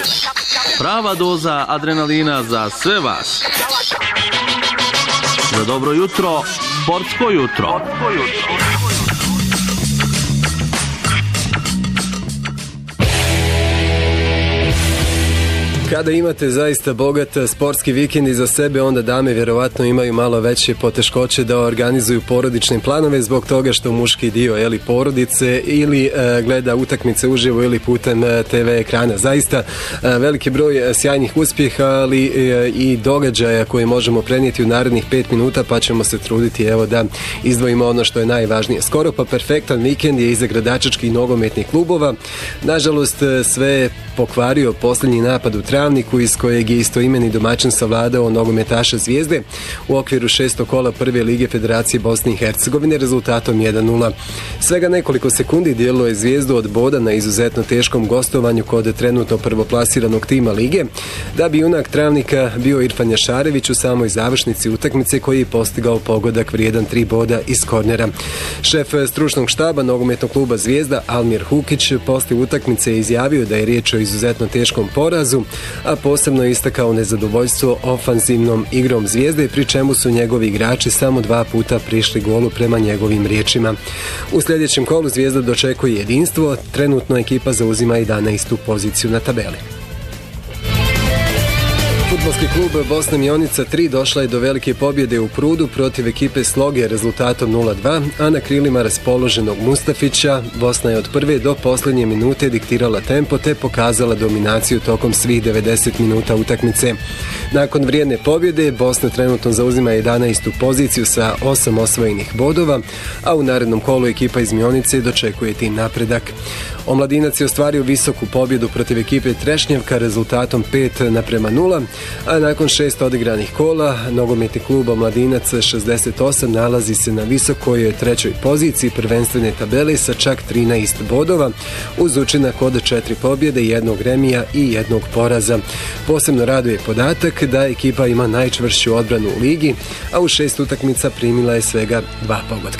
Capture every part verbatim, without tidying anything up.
Prava doza adrenalina za sve vas. Za dobro jutro, sportsko jutro. Kada imate zaista bogat sportski vikend iza sebe, onda dame vjerovatno imaju malo veće poteškoće da organizuju porodične planove zbog toga što muški dio ili porodice ili e, gleda utakmice uživo ili putem te ve ekrana. Zaista e, veliki broj sjajnih uspjeha, ali e, i događaja koje možemo prenijeti u narednih pet minuta, pa ćemo se truditi evo da izdvojimo ono što je najvažnije. Skoro pa perfektan vikend je iza gradačačkih nogometnih klubova. Nažalost, sve je pokvario posljednji napad u Travniku iz kojeg je istoimeni domaćin savladao nogometaša Zvijezde u okviru šestog kola prve lige Federacije Bosne i Hercegovine rezultatom jedan nula. Svega nekoliko sekundi dijelilo je Zvijezdu od boda na izuzetno teškom gostovanju kod trenutno prvoplasiranog tima lige, da bi junak Travnika bio Irfan Jašarević u samoj završnici utakmice koji je postigao pogodak vrijedan tri boda iz kornera. Šef stručnog štaba nogometnog kluba Zvijezda Almir Hukić poslije utakmice je izjavio da je riječ o izuzetno teškom porazu, a posebno je istakao nezadovoljstvo ofanzivnom igrom Zvijezde, pri čemu su njegovi igrači samo dva puta prišli golu prema njegovim riječima. U sljedećem kolu Zvijezda dočekuje jedinstvo, trenutno ekipa zauzima jedanaestu poziciju na tabeli. Fudbalski klub Bosna Mionica tri došla je do velike pobjede u Prudu protiv ekipe Sloge rezultatom nula dva, a na krilima raspoloženog Mustafića Bosna je od prve do posljednje minute diktirala tempo te pokazala dominaciju tokom svih devedeset minuta utakmice. Nakon vrijedne pobjede Bosna trenutno zauzima jedanaestu poziciju sa osam osvojenih bodova, a u narednom kolu ekipa iz Mionice dočekuje tim napredak. Omladinac je ostvario visoku pobjedu protiv ekipe Trešnjevka rezultatom pet naprema nula, a nakon šest odigranih kola nogometni klub Omladinac šezdeset osam nalazi se na visokoj trećoj poziciji prvenstvene tabele sa čak trinaest bodova uz učinak od četiri pobjede, jednog remija i jednog poraza. Posebno raduje podatak da ekipa ima najčvršću odbranu u ligi, a u šest utakmica primila je svega dva pogotka.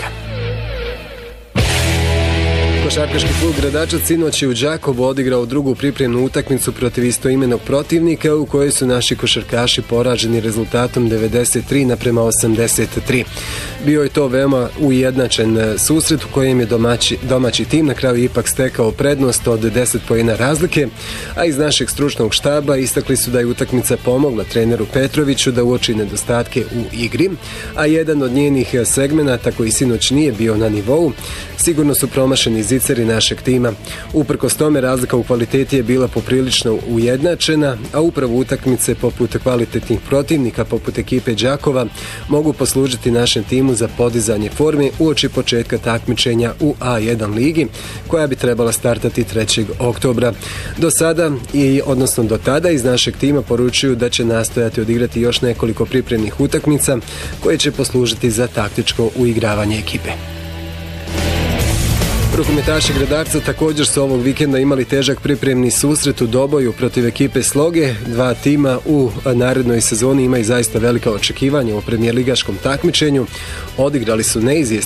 Košarkaški klub Gradačac sinoć je u Đakovu odigrao drugu pripremnu utakmicu protiv istoimenog protivnika u kojoj su naši košarkaši poraženi rezultatom devedeset tri naprema osamdeset tri. Bio je to veoma ujednačen susret u kojem je domaći, domaći tim na kraju ipak stekao prednost od deset poena razlike, a iz našeg stručnog štaba istakli su da je utakmica pomogla treneru Petroviću da uoči nedostatke u igri, a jedan od njenih segmenata koji sinoć nije bio na nivou sigurno su promašeni ziceri našeg tima. Uprkos tome razlika u kvaliteti je bila poprilično ujednačena, a upravo utakmice poput kvalitetnih protivnika poput ekipe Đakova mogu poslužiti našem timu za podizanje forme uoči početka takmičenja u A jedan ligi koja bi trebala startati trećeg oktobra. Do sada i odnosno do tada iz našeg tima poručuju da će nastojati odigrati još nekoliko pripremnih utakmica koje će poslužiti za taktičko uigravanje ekipe. Rukometaši Gradarca također su ovog vikenda imali težak pripremni susret u Doboju protiv ekipe Sloge. Dva tima u narednoj sezoni imaju zaista velika očekivanja u premijerligaškom takmičenju. Odigrali su neizvjestan